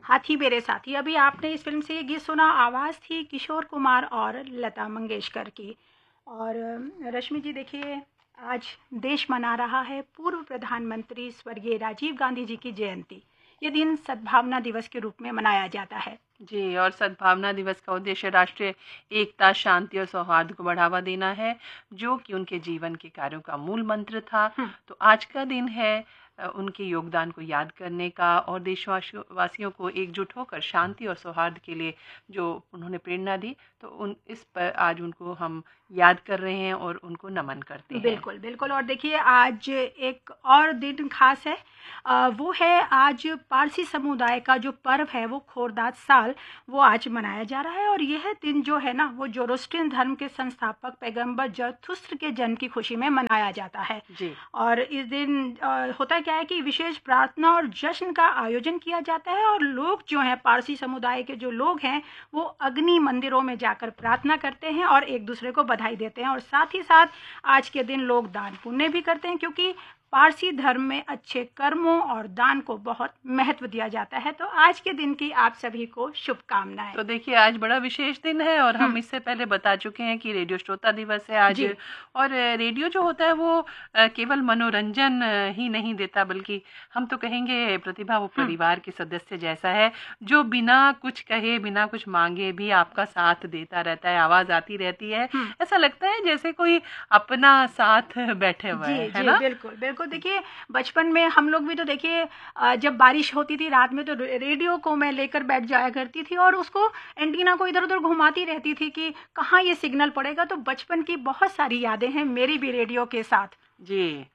हाथी मेरे साथी। अभी आपने इस फिल्म से ये गीत सुना, आवाज़ थी किशोर कुमार और लता मंगेशकर की। और रश्मि जी देखिए, आज देश मना रहा है पूर्व प्रधानमंत्री स्वर्गीय राजीव गांधी जी की जयंती। ये दिन सद्भावना दिवस के रूप में मनाया जाता है। जी, और सद्भावना दिवस का उद्देश्य राष्ट्रीय एकता, शांति और सौहार्द को बढ़ावा देना है, जो कि उनके जीवन के कार्यों का मूल मंत्र था। हम्म, तो आज का दिन है उनके योगदान को याद करने का, और देशवासियों वासियों को एकजुट होकर शांति और सौहार्द के लिए जो उन्होंने प्रेरणा दी, तो उन इस पर आज उनको हम याद कर रहे हैं और उनको नमन करते हैं। बिल्कुल बिल्कुल। और देखिए, आज एक और दिन खास है। वो है आज पारसी समुदाय का जो पर्व है, वो खोरदाद साल, वो आज मनाया जा रहा है। और यह दिन जो है ना, वो जोरोस्ट्रियन धर्म के संस्थापक पैगंबर जरथुस्त्र के जन्म की खुशी में मनाया जाता है। जी। और इस दिन होता क्या है कि विशेष प्रार्थना और जश्न का आयोजन किया जाता है। और लोग जो हैं, पारसी समुदाय के जो लोग हैं, वो अग्नि मंदिरों में जाकर प्रार्थना करते हैं और एक दूसरे को बधाई देते हैं। और साथ ही साथ आज के दिन लोग दान पुण्य भी करते हैं, क्योंकि पारसी धर्म में अच्छे कर्मों और दान को बहुत महत्व दिया जाता है। तो आज के दिन की आप सभी को शुभकामनाएं। तो देखिए, आज बड़ा विशेष दिन है, और हम हम्म, इससे पहले बता चुके हैं कि रेडियो श्रोता दिवस है आज। जी, और रेडियो जो होता है वो केवल मनोरंजन ही नहीं देता, बल्कि हम तो कहेंगे प्रतिभा वो हम्म, परिवार के सदस्य जैसा है, जो बिना कुछ कहे, बिना कुछ मांगे भी आपका साथ देता रहता है, आवाज आती रहती है। हम्म, ऐसा लगता है जैसे कोई अपना साथ बैठे हुए जी, है जी, ना। बिल्कुल, बिल्कुल। देखिए, बचपन में हम लोग भी तो देखिए, जब बारिश होती थी रात में, तो रेडियो को मैं लेकर बैठ जाया करती थी और उसको, एंटीना को इधर-उधर घुमाती रहती थी कि कहाँ ये सिग्नल पड़ेगा। तो बचपन की बहुत सारी यादें हैं मेरी भी रेडियो के साथ। जी।